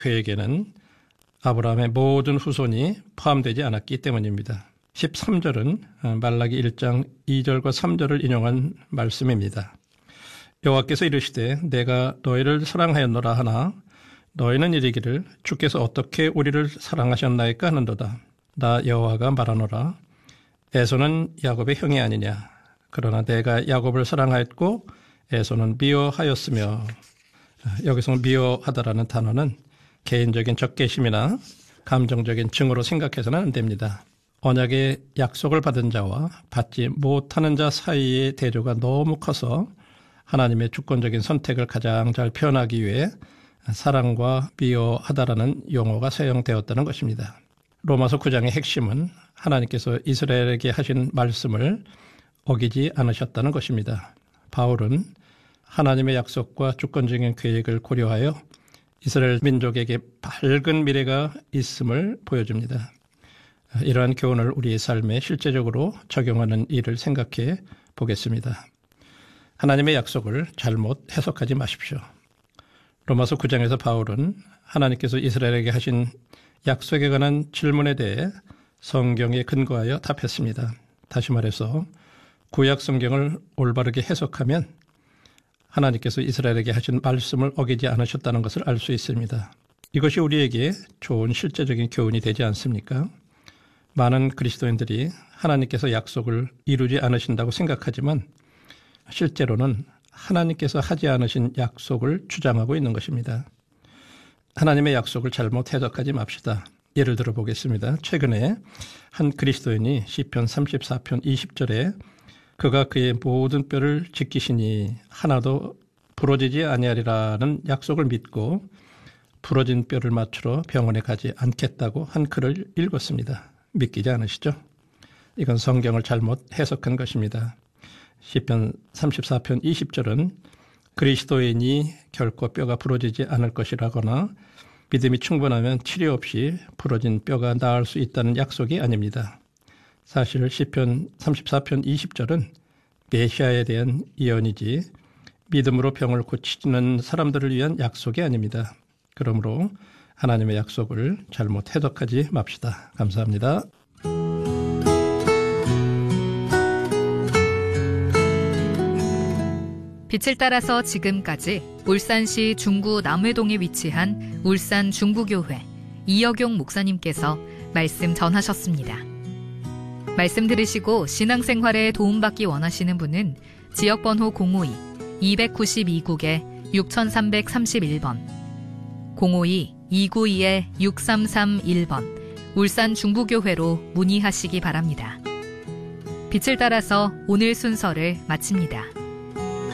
계획에는 아브라함의 모든 후손이 포함되지 않았기 때문입니다. 13절은 말라기 1장 2절과 3절을 인용한 말씀입니다. 여호와께서 이르시되 내가 너희를 사랑하였노라 하나 너희는 이르기를 주께서 어떻게 우리를 사랑하셨나이까 하는도다. 나 여호와가 말하노라. 에서는 야곱의 형이 아니냐. 그러나 내가 야곱을 사랑하였고 에서는 미워하였으며. 여기서 미워하다라는 단어는 개인적인 적개심이나 감정적인 증오로 생각해서는 안 됩니다. 언약의 약속을 받은 자와 받지 못하는 자 사이의 대조가 너무 커서 하나님의 주권적인 선택을 가장 잘 표현하기 위해 사랑과 미워하다라는 용어가 사용되었다는 것입니다. 로마서 9장의 핵심은 하나님께서 이스라엘에게 하신 말씀을 어기지 않으셨다는 것입니다. 바울은 하나님의 약속과 주권적인 계획을 고려하여 이스라엘 민족에게 밝은 미래가 있음을 보여줍니다. 이러한 교훈을 우리의 삶에 실제적으로 적용하는 일을 생각해 보겠습니다. 하나님의 약속을 잘못 해석하지 마십시오. 로마서 9장에서 바울은 하나님께서 이스라엘에게 하신 약속에 관한 질문에 대해 성경에 근거하여 답했습니다. 다시 말해서 구약 성경을 올바르게 해석하면 하나님께서 이스라엘에게 하신 말씀을 어기지 않으셨다는 것을 알 수 있습니다. 이것이 우리에게 좋은 실제적인 교훈이 되지 않습니까? 많은 그리스도인들이 하나님께서 약속을 이루지 않으신다고 생각하지만 실제로는 하나님께서 하지 않으신 약속을 주장하고 있는 것입니다. 하나님의 약속을 잘못 해석하지 맙시다. 예를 들어 보겠습니다. 최근에 한 그리스도인이 시편 34편 20절에 그가 그의 모든 뼈를 지키시니 하나도 부러지지 아니하리라는 약속을 믿고 부러진 뼈를 맞추러 병원에 가지 않겠다고 한 글을 읽었습니다. 믿기지 않으시죠? 이건 성경을 잘못 해석한 것입니다. 시편 34편 20절은 그리스도인이 결코 뼈가 부러지지 않을 것이라거나 믿음이 충분하면 치료 없이 부러진 뼈가 나을 수 있다는 약속이 아닙니다. 사실 시편 34편 20절은 메시아에 대한 예언이지 믿음으로 병을 고치는 사람들을 위한 약속이 아닙니다. 그러므로 하나님의 약속을 잘못 해석하지 맙시다. 감사합니다. 빛을 따라서 지금까지 울산시 중구 남회동에 위치한 울산 중구교회 이여경 목사님께서 말씀 전하셨습니다. 말씀 들으시고 신앙생활에 도움받기 원하시는 분은 지역번호 052-292국에 6331번 052-292-6331번 울산 중구교회로 문의하시기 바랍니다. 빛을 따라서 오늘 순서를 마칩니다.